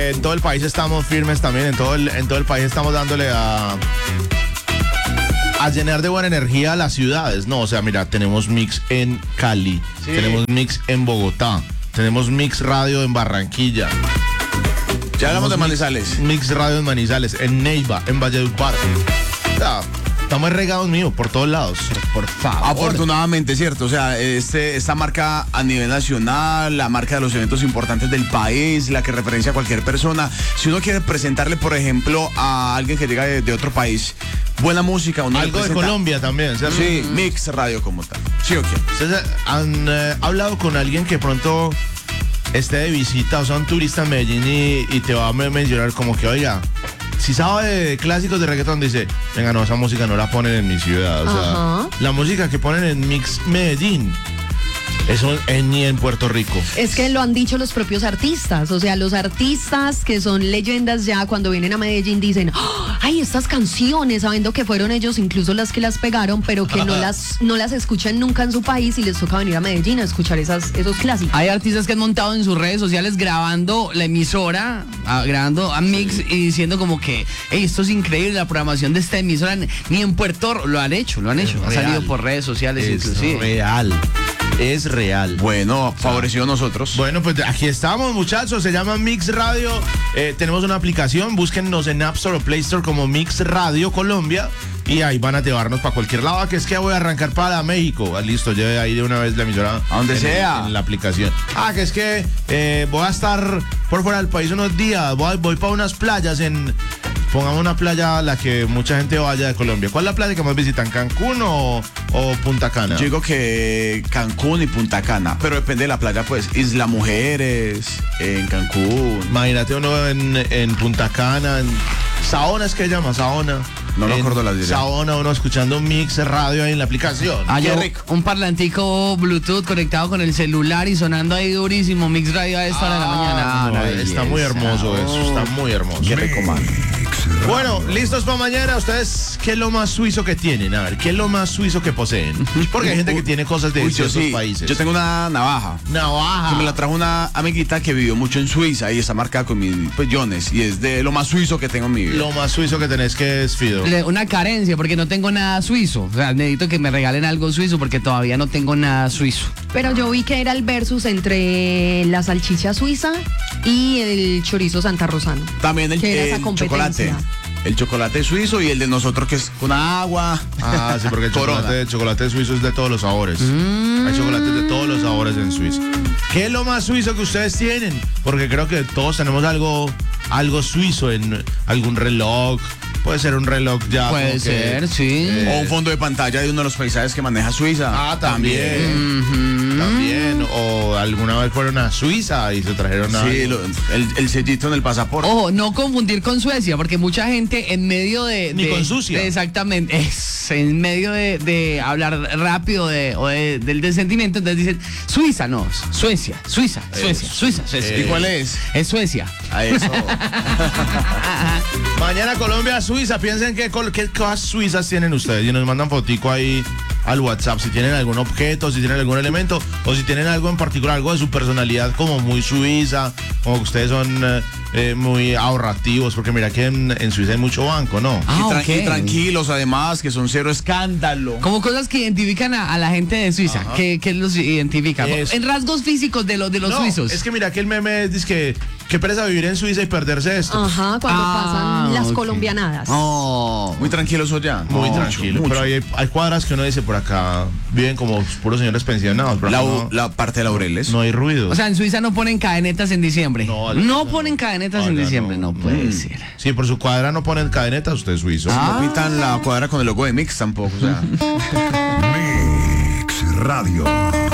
en todo el país estamos firmes también, en todo el país estamos dándole a llenar de buena energía a las ciudades, ¿no? O sea, mira, tenemos mix en Cali, sí. Tenemos mix en Bogotá, tenemos mix radio en Barranquilla. Ya hablamos de Manizales. Mix radio en Manizales, en Neiva, en Valledupar. Ya, estamos regados mío por todos lados. Por favor. Afortunadamente, cierto. O sea, esta marca a nivel nacional, la marca de los eventos importantes del país, la que referencia a cualquier persona. Si uno quiere presentarle, por ejemplo, a alguien que llega de otro país, buena música, uno algo de Colombia también, ¿cierto? Sí, mix radio como tal. ¿Sí o qué? ¿Ustedes han hablado con alguien que pronto esté de visita, o sea, un turista en Medellín y te va a mencionar como que, oiga, si sabe de clásicos de reggaetón, dice, venga, no, esa música no la ponen en mi ciudad, o sea, la música que ponen en Mix Medellín, eso ni en Puerto Rico. Es que lo han dicho los propios artistas, o sea, los artistas que son leyendas ya cuando vienen a Medellín dicen, ay, estas canciones, sabiendo que fueron ellos incluso las que las pegaron, pero que no las escuchan nunca en su país y les toca venir a Medellín a escuchar esos clásicos. Hay artistas que han montado en sus redes sociales grabando la emisora, grabando a Mix y diciendo como que, hey, esto es increíble, la programación de esta emisora, ni en Puerto Rico, lo han hecho, ha salido por redes sociales inclusive. Es real. Bueno, favorecido a nosotros. Bueno, pues aquí estamos, muchachos. Se llama Mix Radio. Tenemos una aplicación. Búsquennos en App Store o Play Store como Mix Radio Colombia. Y ahí van a llevarnos para cualquier lado. Que es que voy a arrancar para México. Listo, lleve ahí de una vez la emisora. A donde sea. En la aplicación. Que es que voy a estar por fuera del país unos días. Voy para unas playas Pongamos una playa a la que mucha gente vaya de Colombia. ¿Cuál es la playa que más visitan? ¿Cancún o Punta Cana? Yo digo que Cancún y Punta Cana, pero depende de la playa, pues. Isla Mujeres, en Cancún. Imagínate uno en Punta Cana, en Saona, es que llama Saona. No me acuerdo la dirección. Saona, uno escuchando Mix Radio ahí en la aplicación. Qué rico. Un parlantico Bluetooth conectado con el celular y sonando ahí durísimo Mix Radio a esta hora de la mañana. Está muy hermoso eso, está muy hermoso. Qué rico, man. Bueno, listos para mañana. ¿Ustedes qué es lo más suizo que tienen? A ver, ¿qué es lo más suizo que poseen? Porque hay gente que tiene cosas de ciertos países. Yo tengo una navaja. Que me la trajo una amiguita que vivió mucho en Suiza y está marcada con mis Jones. Y es de lo más suizo que tengo en mi vida. Lo más suizo que tenés, que es, Fido. Una carencia, porque no tengo nada suizo. O sea, necesito que me regalen algo suizo porque todavía no tengo nada suizo. Pero yo vi que era el versus entre la salchicha suiza y el chorizo santarrosano. También el chocolate. El chocolate suizo y el de nosotros que es con agua. Sí, porque el chocolate suizo es de todos los sabores. Hay chocolates de todos los sabores en Suiza. ¿Qué es lo más suizo que ustedes tienen? Porque creo que todos tenemos algo suizo en algún reloj. Puede ser un reloj ya. Puede ser, sí. O un fondo de pantalla de uno de los paisajes que maneja Suiza. También. También. O alguna vez fueron a Suiza y se trajeron el sellito en el pasaporte. Ojo, no confundir con Suecia, porque mucha gente en medio Ni con sucia. Exactamente. En medio de hablar rápido del sentimiento, entonces dicen Suiza, no. Suiza. ¿Y cuál es? Es Suecia. A eso. Mañana Colombia, Suiza. Piensen qué cosas suizas tienen ustedes y nos mandan fotico ahí al WhatsApp si tienen algún objeto, si tienen algún elemento o si tienen algo en particular, algo de su personalidad como muy suiza, como que ustedes son muy ahorrativos, porque mira que en Suiza hay mucho banco, ¿no? Y tranquilos además, que son cero escándalo. Como cosas que identifican a la gente de Suiza, que los identifica. En rasgos físicos de los suizos. Es que mira que el meme dice que qué pereza vivir en Suiza y perderse esto. Cuando pasan las colombianadas. Muy tranquilos allá. Muy tranquilo. Pero hay cuadras que uno dice por acá viven como puros señores pensionados. La parte de Laureles. No hay ruido. O sea, en Suiza no ponen cadenetas en diciembre. No ponen cadenetas en diciembre. No puede ser. Sí, por su cuadra no ponen cadenetas, usted es suizo. No pintan la cuadra con el logo de Mix tampoco. O sea. Mix Radio.